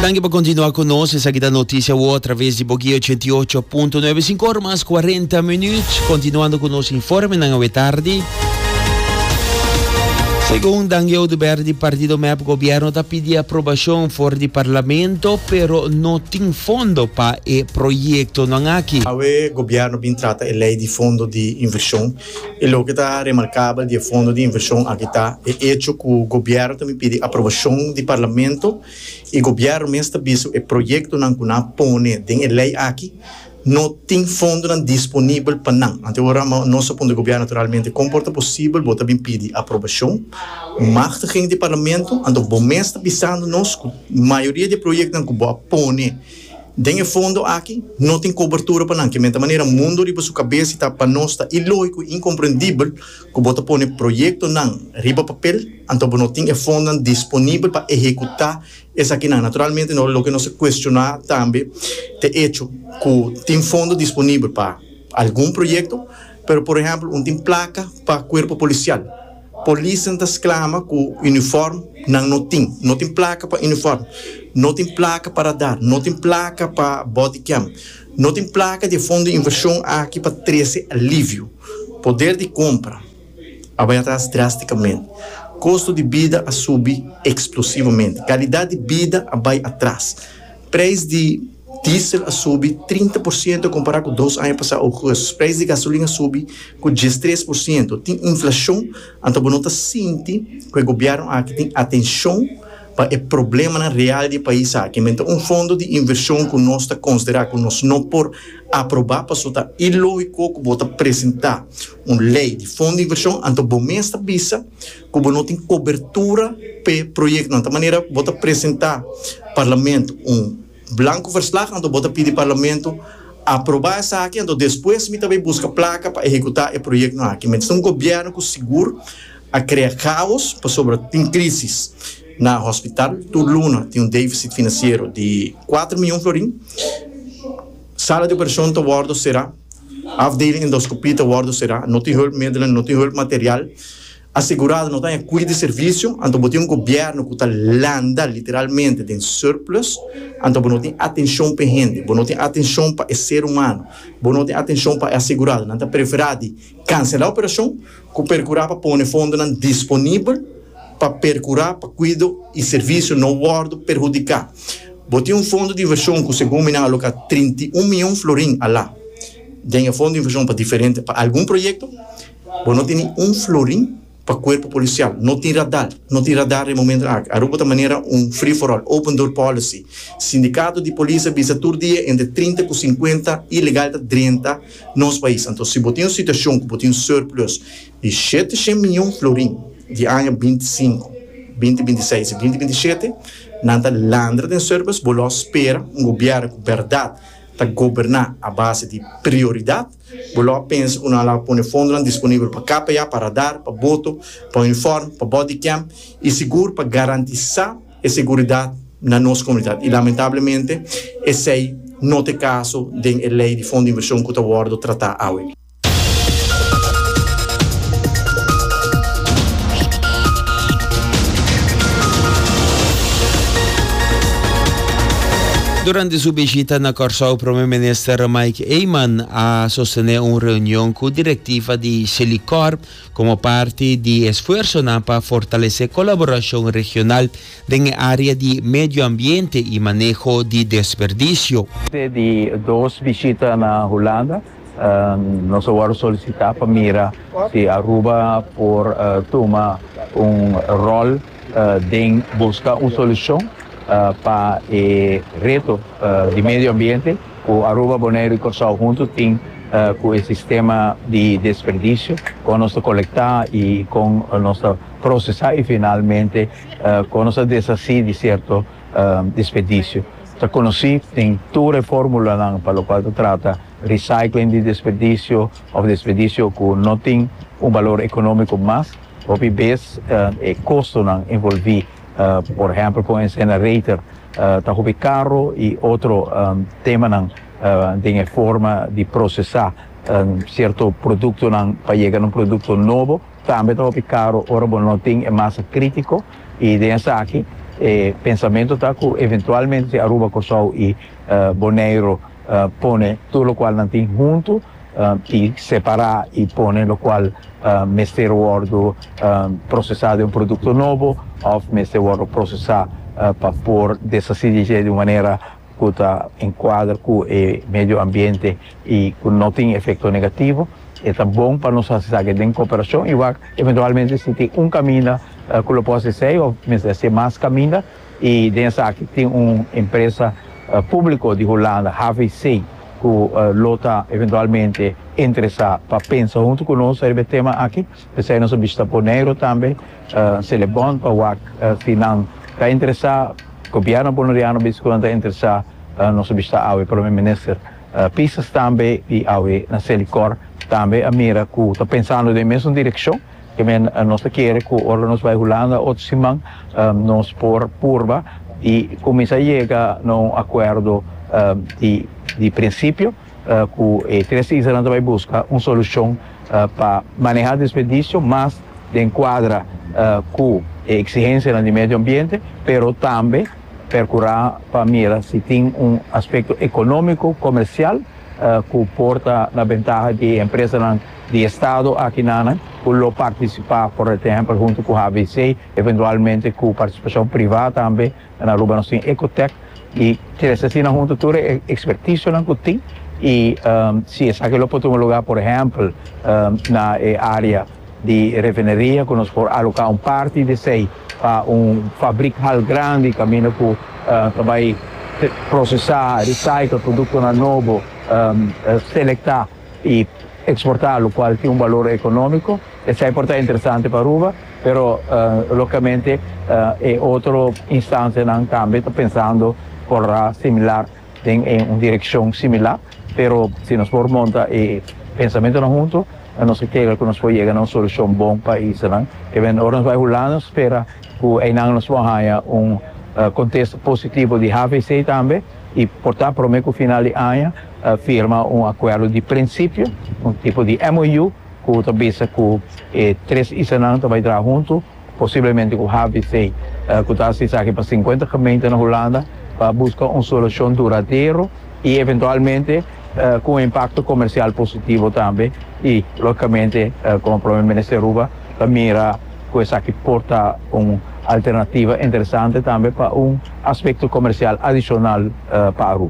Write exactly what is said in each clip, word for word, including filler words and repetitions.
Anche per continuare con noi, se seguite la notizia o attraverso di Boghio centootto punto nove, cinque ore más quaranta minuti, continuando con noi informe, non è tardi. Secondo anche il partito M E P, il governo ha pedi approvazione fuori di Parlamento, però non in fondo per il progetto non ha qui. Il governo ha trattato la lei di fondo di inversione e lo che è remarcabile di fondo di inversione è che il governo ha pedi approvazione di Parlamento e il governo ha visto il progetto non ha pone nella lei qui. Non tem fondo disponível para não. Até agora, nosso ponto de governo naturalmente comporta possível, bota bem pedir aprovação, machtiging do parlamento, ando bom mês está pensando nós, maioria de projetos que boa pone, tem fundo aqui, não tem cobertura para não, que de maneira mundo riba sua cabeça está para nós está ilógico, incompreendível, que bota pone projeto não, riba papel, então não tem fundo disponível para executar essa aqui não. Naturalmente, não, o que nós questionar também, te hecho que tem fundo disponível para algum projeto, pero por exemplo, um tem placa para corpo policial. Polícia não exclama que o uniforme não, não tem, não tem placa para uniforme, não tem placa para dar, não tem placa para body cam, não tem placa de fundo de inversão aqui para trazer alívio. Poder de compra vai atrás drasticamente. Custo de vida a subir explosivamente. Qualidade de vida vai atrás. Preço de diesel a subir trinta por cento comparado com dois anos passados. Preço de gasolina a subir com dezesseis por cento. Tem inflação, então você sente que o governo aqui tem atenção para o problema real do país aqui. Então, um fundo de inversão que nós está considerando que nós não por aprovar para soltar ilógico que você apresentar uma lei de fundo de inversão, então você está visa que você não tem cobertura para o projeto. De maneira, você apresentar parlamento um blanco verslag, então você pedir parlamento aprovar essa aqui, então depois você também busca placa para executar o projeto aqui. Então, um governo que seguro a criar caos para sobre tem crises na hospital, todo luna tem um déficit financeiro de quatro milhões de florins, sala de operação do guarda será, afdeling endoscopia do guarda será, não tem hulp medicina, não tem hulp material, assegurado não tem cuidado de serviço, então tem um governo que está landa literalmente em surplus, então não tem atenção para a gente, não tem atenção para o ser humano, não tem atenção para o assegurado, não tem preferido cancelar a operação, que percurar para pôr fundo disponível para percurar, para cuidar e serviço no guardo perjudicar. Botei um fundo de inversão que segundo me aloca trinta e um milhões de florins lá. Tem um fundo de inversão para diferente, para algum projeto, mas não tem um florim para o corpo policial. Não tem radar, não tem radar no momento. A roupa de maneira um free for all, open door policy. Sindicato de polícia visa todo dia entre trinta e cinquenta, ilegal de trinta nos países. Então, se botei uma situação que botei um surplus de setecentos milhões de florins, de ano vinte e cinco, vinte e vinte e seis e vinte e vinte e sete, nanta landra de serviço, bolo espera um governo com verdade para governar a base de prioridade, bolo pensa que não põe fundo disponível para K P A, para dar, para voto, para uniforme, para body cam e seguro para garantizar a segurança na nossa comunidade. E lamentavelmente, esse aí não tem caso da lei de fundo de inversão que o guarda tratar hoje. Durante sua visita na Corso, o primeiro-ministro Mike Eyman ha sostenuto una riunione con direttiva di Celicor come parte di sforzo per fortalecer collaborazione regionale nell'area di medio ambiente e manejo di desperdicio. Di due visite na Holanda, uh, nós agora solicitamos para mira se Aruba por uh, tomar um rol uh, de buscar uma solução Uh, para o reto uh, de meio ambiente, o Aruba, Bonaire e Corsal juntos tem uh, com o sistema de desperdício, com nosso coletar e com nosso processar e finalmente uh, com nosso desafio de certo uh, desperdício. Já conheci, tem toda a fórmula para a qual trata recycling de desperdício ou desperdício que não tem um valor econômico mais, ou vez uh, e custo envolvido. Uh, por exemplo, com o incinerator, está uh, carro e outro um, tema não uh, tem a forma de processar um certo produto não, para chegar a um produto novo, também está caro, ora não tem massa crítico e dessa aqui E pensamento tá que eventualmente Aruba Cosau e uh, Bonaire uh, pone tudo o qual não tem junto uh, e separar e pone o qual uh, mestre wordo uh, processar um produto novo ou mestre wordo processar uh, para pôr dessa C D G de maneira que tá enquadra com o meio ambiente e que não tem efeito negativo. É tão bom para nós fazer em cooperação e eventualmente se tem um caminho uh, que eu posso ser ou se mais caminho e dentro aqui tem uma empresa uh, pública de Holanda, H V C, que uh, lota eventualmente interessar para pensar junto conosco sobre o tema aqui. Se nós vista Bonaire também, uh, se é bom para o uh, se não está interessado, o governo bonaireano está interessado, uh, nós vista ao primeiro-ministro uh, Pisas também e ao na Selicor também a mira que está pensando na mesma direção, que nós queremos que o órgão vai Holanda, outro semana, um, nós por curva e começa a chegar a um acordo um, de, de princípio, uh, que três Israel vai buscar uma solução uh, para manejar a desperdício, mas de enquadra uh, com a exigência do meio ambiente, mas também procurar para mira se tem um aspecto econômico, comercial, Uh, que porta na ventaja de empresas de Estado aqui na que lo participar, por exemplo, junto com a H V C, eventualmente com participação privada também, na Aruba nós temos Ecotec, e se assim junto toda a expertise que tem, e um, se é aquele outro lugar, por exemplo, um, na área de refinaria, que nós podemos alocar uma parte de sei para um fabricante grande, caminho que uh, vai processar, recycle produto novo, Um, selectar e exportar, o qual tem um valor econômico. Essa é importante, interessante para Aruba, mas uh, localmente uh, é outra instância não também está pensando por similar, tem em uma direção similar, mas se nós for montar e pensamento não junto, nós queremos que nós podemos chegar a uma solução boa para isso, não? E bem, agora nós vai rolando, espera que aí nós vamos ter um uh, contexto positivo de H V C também, e portanto, prometo que no final de ano uh, firma um acordo de princípio, um tipo de M O U, que também que eh, três Israel vai entrar junto, possivelmente com H V C, uh, que está se aqui para cinquenta gemeentes na Holanda, para buscar uma solução duradoura e eventualmente uh, com um impacto comercial positivo também, e logicamente, uh, como o primeiro-ministro Aruba, mira coisa que porta um alternativa interessante também para um aspecto comercial adicional uh, para Aruba.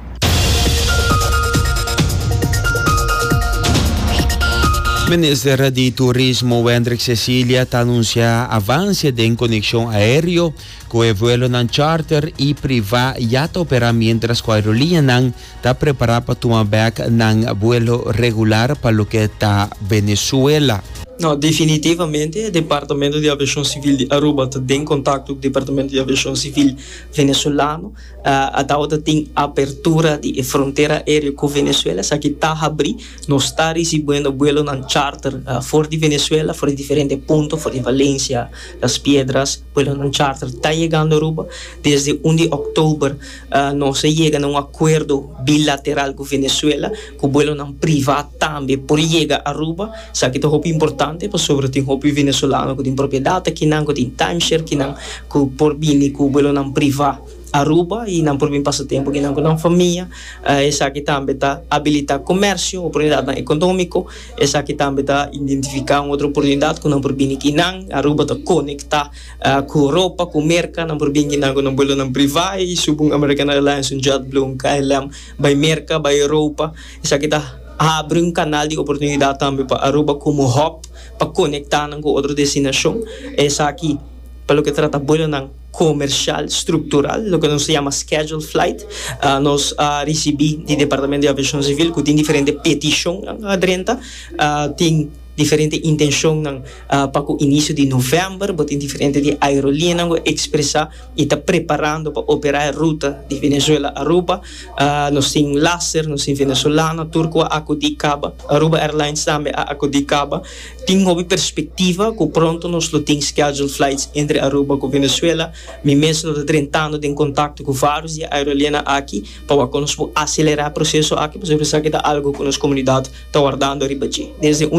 Ministro de Turismo Hendrik Cecilia anuncia avanço em conexão aéreo com o voo não charter e privado já opera mientras que a aerolínea não está preparada para tomar back não voo regular para o que está Venezuela. Não, definitivamente o Departamento de Aviação Civil de Aruba está em contato com o Departamento de Aviação Civil venezuelano. Uh, a Dauda tem abertura de fronteira aérea com Venezuela, só que está a abrir, nós está recebendo vuelo na charter uh, fora de Venezuela, fora de diferentes pontos, fora de Valência, Las Piedras, vuelo na charter está chegando a Aruba. Desde um de outubro, uh, nós chegamos a um acordo bilateral com Venezuela, com o vuelo não privado também, por chegar a Aruba, só que é muito importante. Sobre tem hopi venezuelano que tem propriedade que não que tem timeshare que não que por bem que o belo não privado Aruba e não por bem passatempo que não com família essa aqui também está habilitar comércio oportunidade econômico essa aqui também está identificar outra oportunidade que não por bem que não Aruba está conectar com Europa com mercado não por bem que não com não belo não privado e subung American Airlines um JetBlue um K L M by mercado by Europa essa aqui está abre um canal de oportunidade também para Aruba como hub para conectar com outra destinação. Essa aqui, pelo que trata de comercial estrutural, o que nós chama schedule flight, uh, nós uh, recebemos do Departamento de Aviação Civil que tem diferentes petições adrenta, uh, tem diferente intenção uh, para o início de novembro, mas tem diferente de aerolínea que expressa e está preparando para operar a ruta de Venezuela a Aruba. Uh, nós temos Laser, nós temos Venezuela, Turco a Acodicaba, Aruba Airlines também a Acodicaba. Tem uma perspectiva que pronto nós temos schedule flights entre Aruba e Venezuela. Me mesmo estou tentando em contato com vários de aerolíneas aqui para que nós possamos acelerar o processo aqui, para saber que é algo que a nossa comunidade está guardando a Desde um de outubro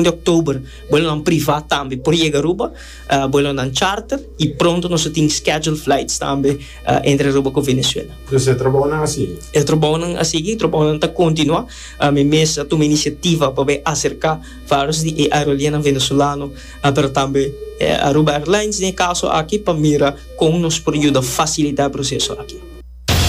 Uber, bolon ang privat também por llegar Aruba, uh, bolon ang charter e pronto nós temos scheduled flights também uh, entre Aruba com Venezuela. Você trabalha assim? Eu trabalho assim, trabalho tá continua, a minha mesa uma iniciativa para ver acercar vários de aerolíneas venezuelanos, uh, pero também uh, Aruba Airlines, no caso aqui para mira com nos por ajudar a facilitar o processo aqui.